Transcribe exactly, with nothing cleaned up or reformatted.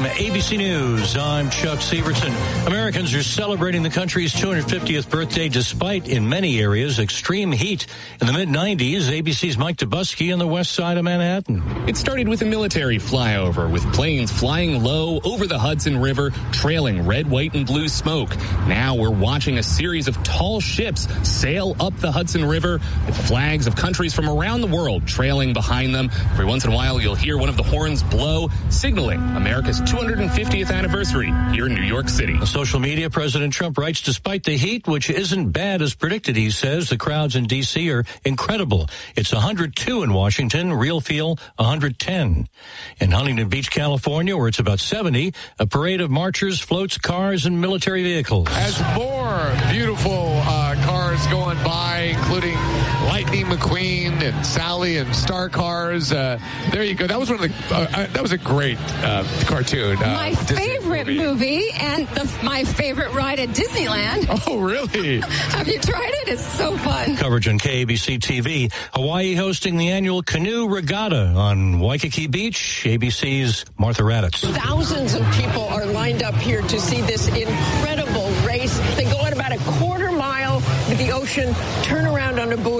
From A B C News, I'm Chuck Severson. Americans are celebrating the country's two hundred fiftieth birthday despite, in many areas, extreme heat. In the mid nineties, A B C's Mike Dubusky on the west side of Manhattan. It started with a military flyover, with planes flying low over the Hudson River, trailing red, white, and blue smoke. Now we're watching a series of tall ships sail up the Hudson River with flags of countries from around the world trailing behind them. Every once in a while, you'll hear one of the horns blow, signaling America's two hundred fiftieth anniversary here in New York City. On social media, President Trump writes, despite the heat, which isn't bad as predicted, he says, the crowds in D C are incredible. It's one hundred two in Washington, real feel one hundred ten. In Huntington Beach, California, where it's about seventy, a parade of marchers floats cars and military vehicles. As more beautiful uh, cars going by, including Lightning McQueen and Sally and Star Cars. Uh, there you go. That was one of the. Uh, uh, that was a great uh, cartoon. Uh, my favorite movie, movie and the, my favorite ride at Disneyland. Oh, really? Have you tried it? It's so fun. Coverage on K A B C T V. Hawaii hosting the annual canoe regatta on Waikiki Beach. A B C's Martha Raddatz. Thousands of people are lined up here to see this incredible race. They go at about a quarter mile with the ocean, turn around on a buoy.